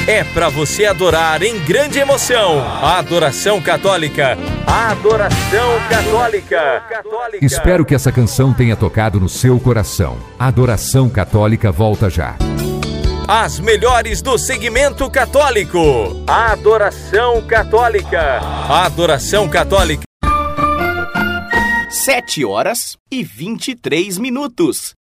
é para você adorar em grande emoção. A adoração católica. A adoração católica. Espero que essa canção tenha tocado no seu coração. A Adoração Católica volta já. As melhores do segmento católico. A adoração católica. A adoração católica. 7h23.